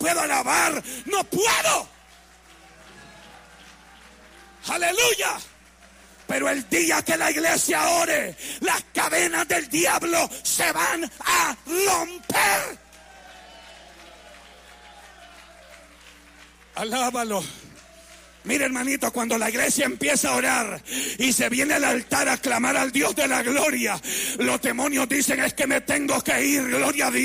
puedo alabar, no puedo. Aleluya. Pero el día que la iglesia ore, las cadenas del diablo se van a romper. Alábalo. Mira, hermanito, cuando la iglesia empieza a orar y se viene al altar a clamar al Dios de la gloria, los demonios dicen: es que me tengo que ir, gloria a Dios.